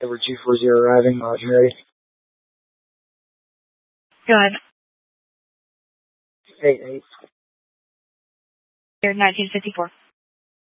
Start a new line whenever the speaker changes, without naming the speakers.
Over 240 arriving, lodging ready.
Go ahead.
8-8.
Here, 1954.